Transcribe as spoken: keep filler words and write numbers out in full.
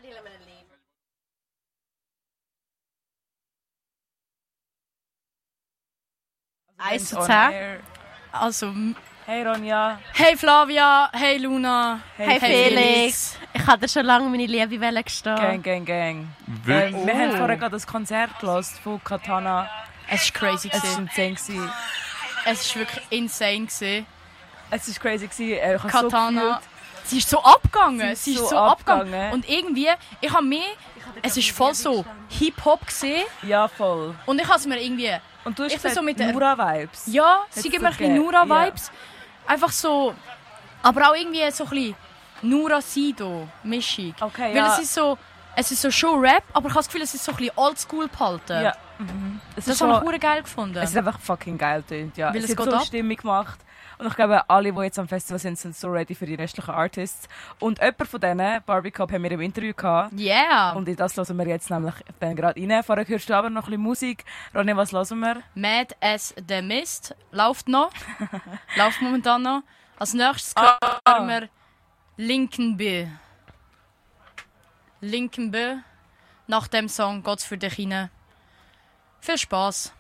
eins zu zehn. Also, hey Ronja. Hey Flavia. Hey Luna. Hey, hey Felix. Felix. Ich hatte schon lange meine Liebe gestehen. Gang, gang, gang. Ähm, oh. Wir haben vorher gerade das Konzert gehört von Katana. Es war crazy. Es war insane. Es war wirklich insane. Es war crazy. Ich Katana. So sie ist so abgegangen. Sie ist so, so abgegangen. abgegangen. Und irgendwie, ich habe mehr... Es ist voll so Hip-Hop gesehen. Ja, voll. Und ich habe es mir irgendwie... Und du hast gesagt, so mit Nura-Vibes. Ja, sie gibt mir ein bisschen Nura-Vibes. Ja. Einfach so... Aber auch irgendwie so ein bisschen Nura-Sido-Mischung. Okay, Weil ja. es ist so... Es ist so schon Rap, aber ich habe das Gefühl, es ist so ein bisschen oldschool gehalten. Ja. Mhm. Das habe ich auch geil gefunden. Es ist einfach fucking geil tönt, ja. Weil es es hat so eine Stimmung gemacht. Und ich glaube, alle, die jetzt am Festival sind, sind so ready für die restlichen Artists. Und jemand von denen, Barbie Cup, haben wir im Interview gehabt. Yeah! Und in das hören wir jetzt nämlich dann gerade rein. Vorher hörst du aber noch ein bisschen Musik. Ronny, was hören wir? Mad as the Mist. Läuft noch. Läuft momentan noch. Als nächstes hören ah. wir Linken B. Linken B. Nach dem Song geht's für dich rein. Viel Spass.